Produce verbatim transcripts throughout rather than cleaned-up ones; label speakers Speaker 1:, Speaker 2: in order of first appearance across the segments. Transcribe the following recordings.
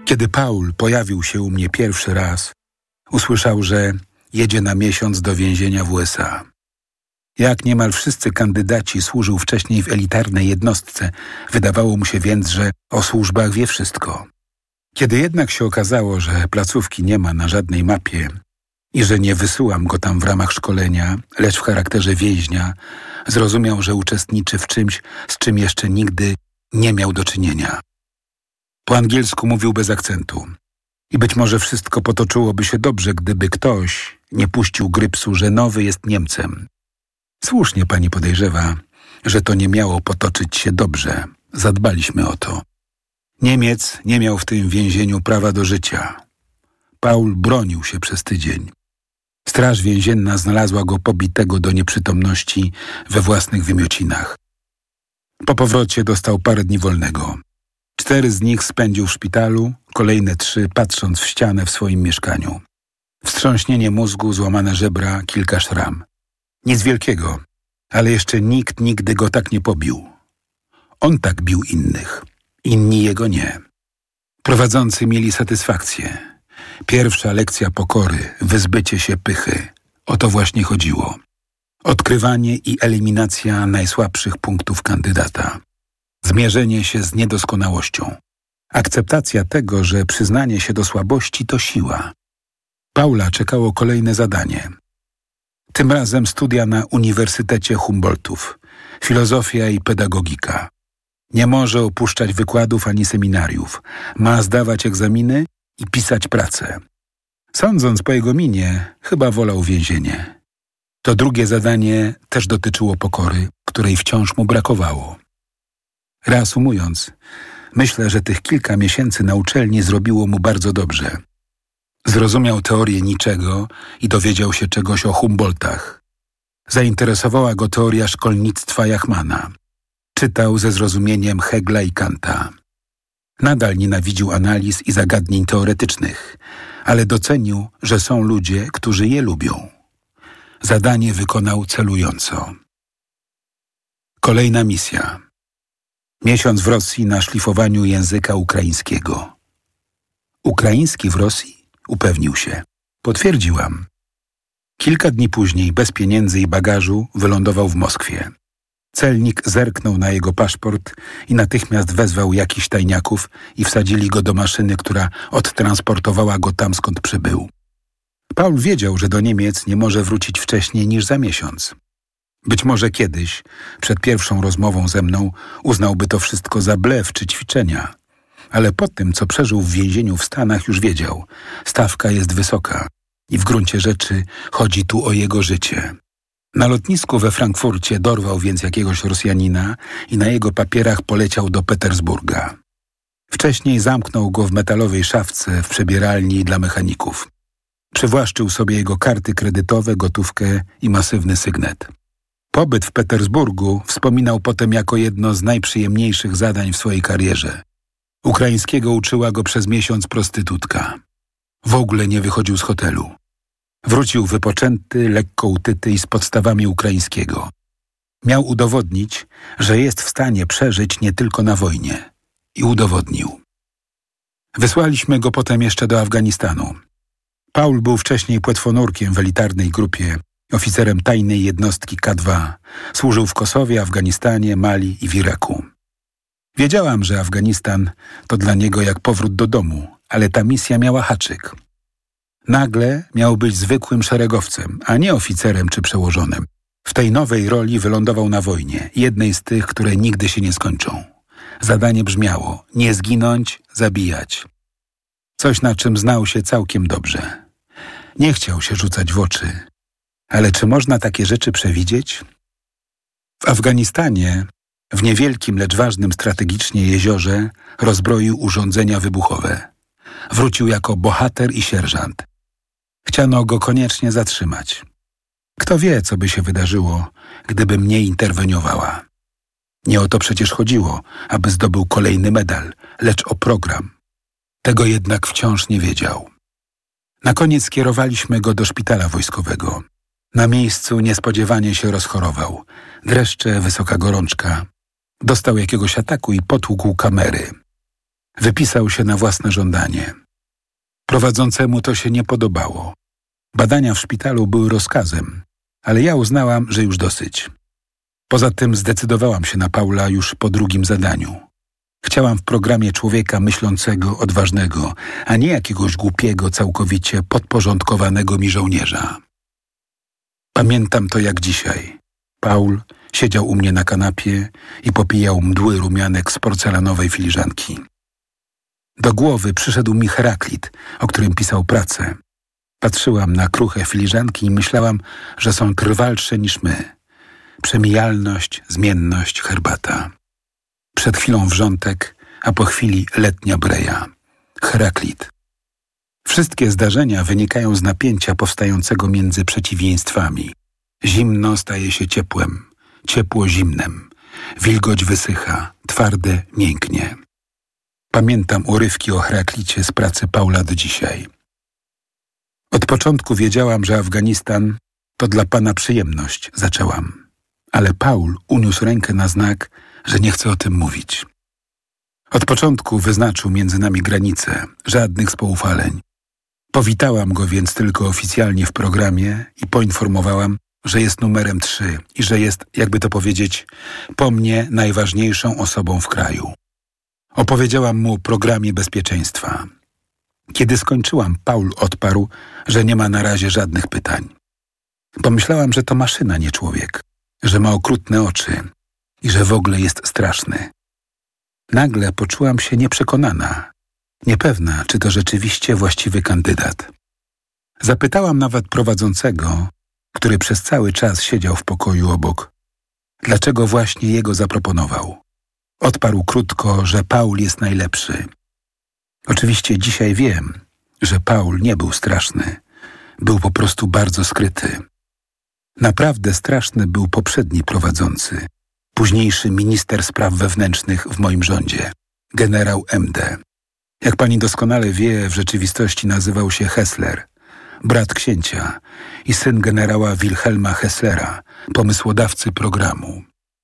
Speaker 1: Kiedy Paul pojawił się u mnie pierwszy raz, usłyszał, że jedzie na miesiąc do więzienia w U S A. Jak niemal wszyscy kandydaci służył wcześniej w elitarnej jednostce, wydawało mu się więc, że o służbach wie wszystko. Kiedy jednak się okazało, że placówki nie ma na żadnej mapie i że nie wysyłam go tam w ramach szkolenia, lecz w charakterze więźnia, zrozumiał, że uczestniczy w czymś, z czym jeszcze nigdy nie miał do czynienia. Po angielsku mówił bez akcentu. I być może wszystko potoczyłoby się dobrze, gdyby ktoś nie puścił grypsu, że nowy jest Niemcem. Słusznie pani podejrzewa, że to nie miało potoczyć się dobrze. Zadbaliśmy o to. Niemiec nie miał w tym więzieniu prawa do życia. Paul bronił się przez tydzień. Straż więzienna znalazła go pobitego do nieprzytomności we własnych wymiocinach. Po powrocie dostał parę dni wolnego. Cztery z nich spędził w szpitalu, kolejne trzy patrząc w ścianę w swoim mieszkaniu. Wstrząśnienie mózgu, złamane żebra, kilka szram. Nic wielkiego, ale jeszcze nikt nigdy go tak nie pobił. On tak bił innych, inni jego nie. Prowadzący mieli satysfakcję. Pierwsza lekcja pokory, wyzbycie się pychy. O to właśnie chodziło. Odkrywanie i eliminacja najsłabszych punktów kandydata. Zmierzenie się z niedoskonałością. Akceptacja tego, że przyznanie się do słabości to siła. Paula czekało kolejne zadanie. Tym razem studia na Uniwersytecie Humboldtów. Filozofia i pedagogika. Nie może opuszczać wykładów ani seminariów. Ma zdawać egzaminy i pisać pracę. Sądząc po jego minie, chyba wolał więzienie. To drugie zadanie też dotyczyło pokory, której wciąż mu brakowało. Reasumując, myślę, że tych kilka miesięcy na uczelni zrobiło mu bardzo dobrze. Zrozumiał teorię niczego i dowiedział się czegoś o Humboldtach. Zainteresowała go teoria szkolnictwa Jachmana. Czytał ze zrozumieniem Hegla i Kanta. Nadal nienawidził analiz i zagadnień teoretycznych, ale docenił, że są ludzie, którzy je lubią. Zadanie wykonał celująco. Kolejna misja. Miesiąc w Rosji na szlifowaniu języka ukraińskiego. Ukraiński w Rosji? Upewnił się. Potwierdziłam. Kilka dni później, bez pieniędzy i bagażu, wylądował w Moskwie. Celnik zerknął na jego paszport i natychmiast wezwał jakichś tajniaków i wsadzili go do maszyny, która odtransportowała go tam, skąd przybył. Paul wiedział, że do Niemiec nie może wrócić wcześniej niż za miesiąc. Być może kiedyś, przed pierwszą rozmową ze mną, uznałby to wszystko za blef czy ćwiczenia. Ale po tym, co przeżył w więzieniu w Stanach, już wiedział. Stawka jest wysoka i w gruncie rzeczy chodzi tu o jego życie. Na lotnisku we Frankfurcie dorwał więc jakiegoś Rosjanina i na jego papierach poleciał do Petersburga. Wcześniej zamknął go w metalowej szafce w przebieralni dla mechaników. Przywłaszczył sobie jego karty kredytowe, gotówkę i masywny sygnet. Pobyt w Petersburgu wspominał potem jako jedno z najprzyjemniejszych zadań w swojej karierze. Ukraińskiego uczyła go przez miesiąc prostytutka. W ogóle nie wychodził z hotelu. Wrócił wypoczęty, lekko utyty i z podstawami ukraińskiego. Miał udowodnić, że jest w stanie przeżyć nie tylko na wojnie. I udowodnił. Wysłaliśmy go potem jeszcze do Afganistanu. Paul był wcześniej płetwonurkiem w elitarnej grupie, oficerem tajnej jednostki K dwa. Służył w Kosowie, Afganistanie, Mali i w Iraku. Wiedziałam, że Afganistan to dla niego jak powrót do domu, ale ta misja miała haczyk. Nagle miał być zwykłym szeregowcem, a nie oficerem czy przełożonym. W tej nowej roli wylądował na wojnie, jednej z tych, które nigdy się nie skończą. Zadanie brzmiało: nie zginąć, zabijać. Coś, na czym znał się całkiem dobrze. Nie chciał się rzucać w oczy. Ale czy można takie rzeczy przewidzieć? W Afganistanie, w niewielkim, lecz ważnym strategicznie jeziorze, rozbroił urządzenia wybuchowe. Wrócił jako bohater i sierżant. Chciano go koniecznie zatrzymać. Kto wie, co by się wydarzyło, gdybym nie interweniowała. Nie o to przecież chodziło, aby zdobył kolejny medal, lecz o program. Tego jednak wciąż nie wiedział. Na koniec skierowaliśmy go do szpitala wojskowego. Na miejscu niespodziewanie się rozchorował. Dreszcze, wysoka gorączka. Dostał jakiegoś ataku i potłukł kamery. Wypisał się na własne żądanie. Prowadzącemu to się nie podobało. Badania w szpitalu były rozkazem, ale ja uznałam, że już dosyć. Poza tym zdecydowałam się na Paula już po drugim zadaniu. Chciałam w programie człowieka myślącego, odważnego, a nie jakiegoś głupiego, całkowicie podporządkowanego mi żołnierza. Pamiętam to jak dzisiaj. Paul siedział u mnie na kanapie i popijał mdły rumianek z porcelanowej filiżanki. Do głowy przyszedł mi Heraklit, o którym pisał pracę. Patrzyłam na kruche filiżanki i myślałam, że są trwalsze niż my. Przemijalność, zmienność, herbata. Przed chwilą wrzątek, a po chwili letnia breja. Heraklit. Wszystkie zdarzenia wynikają z napięcia powstającego między przeciwieństwami. Zimno staje się ciepłem, ciepło zimnem. Wilgoć wysycha, twarde mięknie. Pamiętam urywki o Heraklicie z pracy Paula do dzisiaj. Od początku wiedziałam, że Afganistan to dla pana przyjemność, zaczęłam. Ale Paul uniósł rękę na znak, że nie chce o tym mówić. Od początku wyznaczył między nami granice, żadnych spoufaleń. Powitałam go więc tylko oficjalnie w programie i poinformowałam, że jest numerem trzy i że jest, jakby to powiedzieć, po mnie najważniejszą osobą w kraju. Opowiedziałam mu o programie bezpieczeństwa. Kiedy skończyłam, Paul odparł, że nie ma na razie żadnych pytań. Pomyślałam, że to maszyna, nie człowiek, że ma okrutne oczy i że w ogóle jest straszny. Nagle poczułam się nieprzekonana, niepewna, czy to rzeczywiście właściwy kandydat. Zapytałam nawet prowadzącego, który przez cały czas siedział w pokoju obok, dlaczego właśnie jego zaproponował. Odparł krótko, że Paul jest najlepszy. Oczywiście dzisiaj wiem, że Paul nie był straszny. Był po prostu bardzo skryty. Naprawdę straszny był poprzedni prowadzący, późniejszy minister spraw wewnętrznych w moim rządzie, generał M D. Jak pani doskonale wie, w rzeczywistości nazywał się Hessler, brat księcia i syn generała Wilhelma Hesslera, pomysłodawcy programu.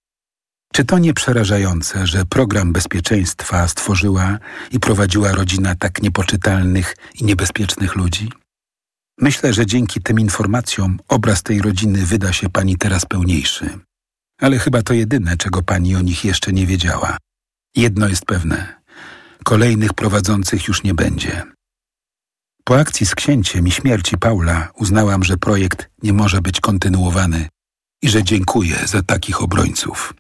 Speaker 1: Czy to nie przerażające, że program bezpieczeństwa stworzyła i prowadziła rodzina tak niepoczytalnych i niebezpiecznych ludzi? Myślę, że dzięki tym informacjom obraz tej rodziny wyda się pani teraz pełniejszy. Ale chyba to jedyne, czego pani o nich jeszcze nie wiedziała. Jedno jest pewne. Kolejnych prowadzących już nie będzie. Po akcji z księciem i śmierci Paula uznałam, że projekt nie może być kontynuowany i że dziękuję za takich obrońców.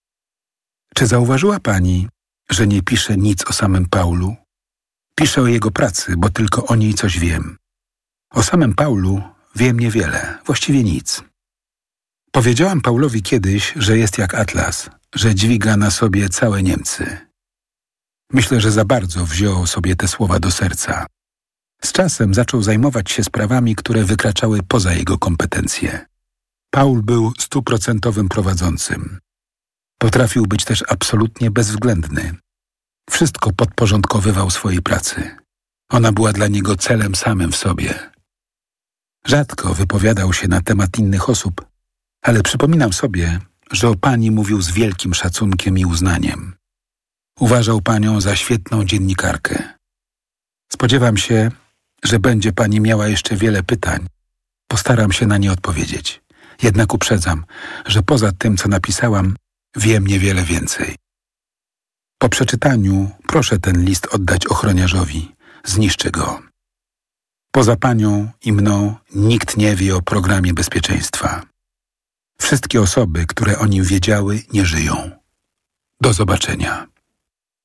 Speaker 1: Czy zauważyła pani, że nie piszę nic o samym Paulu? Piszę o jego pracy, bo tylko o niej coś wiem. O samym Paulu wiem niewiele, właściwie nic. Powiedziałam Paulowi kiedyś, że jest jak Atlas, że dźwiga na sobie całe Niemcy. Myślę, że za bardzo wziął sobie te słowa do serca. Z czasem zaczął zajmować się sprawami, które wykraczały poza jego kompetencje. Paul był stuprocentowym prowadzącym. Potrafił być też absolutnie bezwzględny. Wszystko podporządkowywał swojej pracy. Ona była dla niego celem samym w sobie. Rzadko wypowiadał się na temat innych osób, ale przypominam sobie, że o pani mówił z wielkim szacunkiem i uznaniem. Uważał panią za świetną dziennikarkę. Spodziewam się, że będzie pani miała jeszcze wiele pytań. Postaram się na nie odpowiedzieć. Jednak uprzedzam, że poza tym, co napisałam, wiem niewiele więcej. Po przeczytaniu proszę ten list oddać ochroniarzowi. Zniszczy go. Poza panią i mną nikt nie wie o programie bezpieczeństwa. Wszystkie osoby, które o nim wiedziały, nie żyją. Do zobaczenia.